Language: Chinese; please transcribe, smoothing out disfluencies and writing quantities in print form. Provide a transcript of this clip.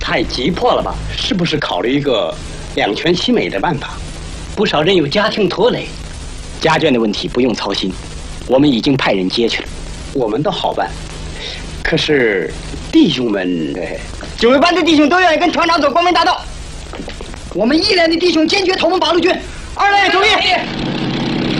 太急迫了吧？是不是考虑一个两全其美的办法？不少人有家庭拖累， 家眷的问题不用操心，我们已经派人接去了。 我们倒好办，可是弟兄们， 警卫班的弟兄都愿意跟团长走光明大道。我们1连的弟兄坚决投奔八路军。2连注意。